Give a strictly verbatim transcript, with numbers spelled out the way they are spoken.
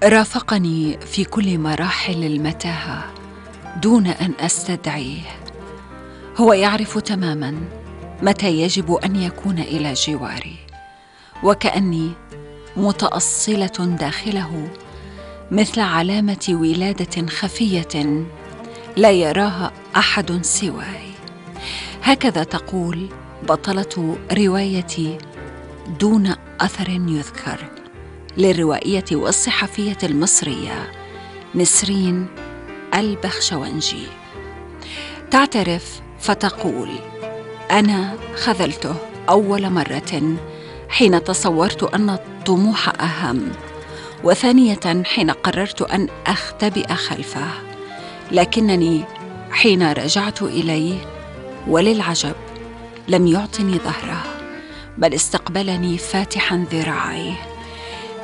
رافقني في كل مراحل المتاهة دون أن أستدعيه. هو يعرف تماماً متى يجب أن يكون إلى جواري، وكأني متأصلة داخله مثل علامة ولادة خفية لا يراها أحد سواي. هكذا تقول بطلة رواية دون أثر يذكر للروائية والصحفية المصرية نسرين البخشوانجي. تعترف فتقول: أنا خذلته أول مرة حين تصورت أن الطموح أهم، وثانية حين قررت أن أختبئ خلفه، لكنني حين رجعت إليه وللعجب لم يعطني ظهره، بل استقبلني فاتحا ذراعيه.